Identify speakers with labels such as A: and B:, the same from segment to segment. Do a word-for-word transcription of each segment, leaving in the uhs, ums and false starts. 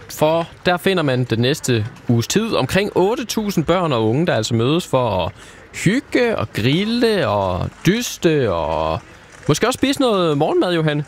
A: for der finder man den næste uges tid omkring otte tusind børn og unge, der altså mødes for at hygge og grille og dyste og måske også spise noget morgenmad, Johanne.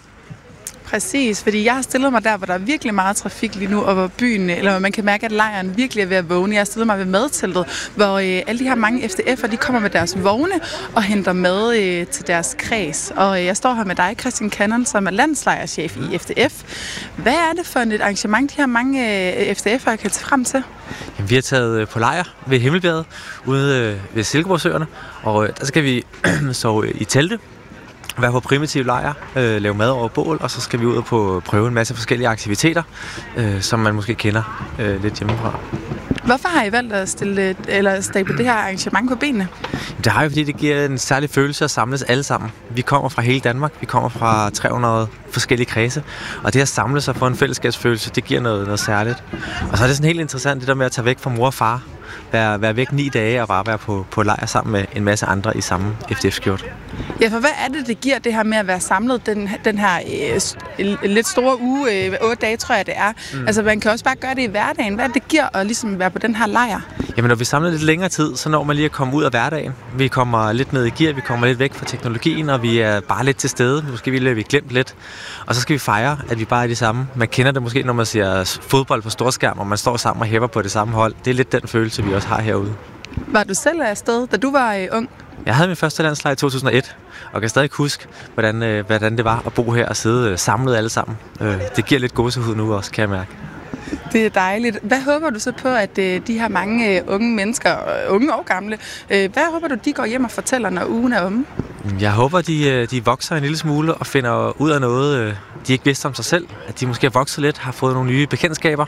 B: Præcis, fordi jeg har stillet mig der, hvor der er virkelig meget trafik lige nu, og hvor byen, eller man kan mærke, at lejren virkelig er ved at vågne. Jeg har stillet mig ved madteltet, hvor øh, alle de her mange F D F'er, de kommer med deres vogne og henter mad øh, til deres kreds. Og øh, jeg står her med dig, Christian Cannon, som er landslejrchef i F D F. Hvad er det for et arrangement, de her mange øh, F D F'er kan tage frem til?
C: Jamen, vi har taget på lejr ved Himmelbjerget ude øh, ved Silkeborgsøerne, og øh, der skal vi sove i telte. Være på primitiv lejr, øh, lave mad over bål, og så skal vi ud og på prøve en masse forskellige aktiviteter, øh, som man måske kender øh, lidt hjemmefra.
B: Hvorfor har I valgt at stille, eller stable det her arrangement på benene?
C: Det har jo, fordi det giver en særlig følelse at samles alle sammen. Vi kommer fra hele Danmark, vi kommer fra tre hundrede forskellige kredse, og det at samle sig for en fællesskabsfølelse, det giver noget, noget særligt. Og så er det sådan helt interessant, det der med at tage væk fra mor og far, være, være væk ni dage og bare være på, på lejr sammen med en masse andre i samme F D F-skjort.
B: Ja, for hvad er det, det giver det her med at være samlet den, den her øh, lidt store uge, øh, otte dage tror jeg det er. Mm. Altså man kan også bare gøre det i hverdagen. Hvad det giver at ligesom være på den her lejr?
C: Jamen når vi samler lidt længere tid, så når man lige at komme ud af hverdagen. Vi kommer lidt ned i gear, vi kommer lidt væk fra teknologien, og vi er bare lidt til stede. Måske vil vi glemt lidt. Og så skal vi fejre, at vi bare er de samme. Man kender det måske, når man ser fodbold på storskærm, og man står sammen og hæpper på det samme hold. Det er lidt den følelse, vi også har herude.
B: Var du selv afsted, da du var øh, ung?
C: Jeg havde min første landslejr i to tusind og et, og kan stadig huske, hvordan, øh, hvordan det var at bo her og sidde øh, samlet alle sammen. Øh, det giver lidt gåsehud nu også, kan jeg mærke.
B: Det er dejligt. Hvad håber du så på, at øh, de her mange øh, unge mennesker, øh, unge og gamle, øh, hvad håber du, de går hjem og fortæller, når ugen er omme?
C: Jeg håber, de, de vokser en lille smule og finder ud af noget, øh, de ikke vidste om sig selv. At de måske har vokset lidt, har fået nogle nye bekendtskaber,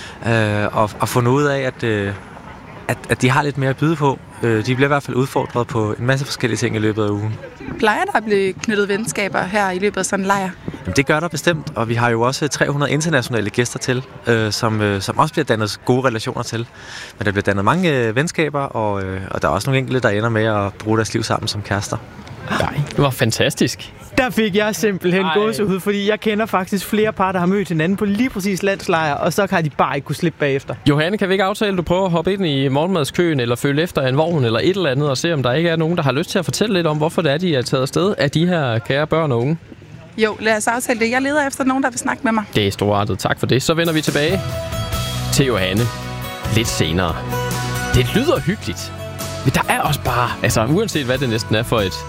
C: øh, og, og fundet ud af, at... Øh, At, at de har lidt mere at byde på. De bliver i hvert fald udfordret på en masse forskellige ting i løbet af ugen.
B: Plejer der at blive knyttet venskaber her i løbet af sådan en lejr?
C: Jamen, det gør der bestemt, og vi har jo også tre hundrede internationale gæster til, øh, som, øh, som også bliver dannet gode relationer til. Men der bliver dannet mange øh, venskaber, og, øh, og der er også nogle enkelte, der ender med at bruge deres liv sammen som kærester.
A: Nej, det var fantastisk.
D: Der fik jeg simpelthen gåsehud, fordi jeg kender faktisk flere par, der har mødt hinanden på lige præcis landslejr, og så har de bare ikke kunne slippe bagefter.
A: Johanne, kan vi ikke aftale, at du prøver at hoppe ind i morgenmadskøen, eller følge efter en vogn, eller et eller andet, og se, om der ikke er nogen, der har lyst til at fortælle lidt om, hvorfor det er, de er taget afsted af de her kære børn og unge?
B: Jo, lad os aftale det. Jeg leder efter nogen, der vil snakke med mig.
A: Det er storartet. Tak for det. Så vender vi tilbage til Johanne lidt senere. Det lyder hyggeligt, men der er også bare, altså uanset hvad det næsten er for et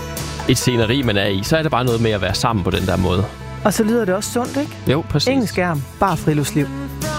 A: et sceneri, man er i, så er det bare noget med at være sammen på den der måde.
D: Og så lyder det også sundt, ikke?
A: Jo, præcis.
D: Ingen skærm, bare friluftsliv.